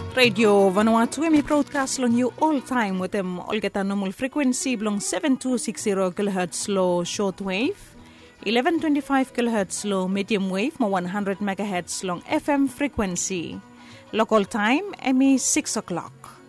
Radio Vanuatu emi broadcast long you all time with them olgeta normal frequency belong 7260 kHz low shortwave, 1125 kHz low medium wave, 100 MHz long FM frequency. Local time emi 6 o'clock.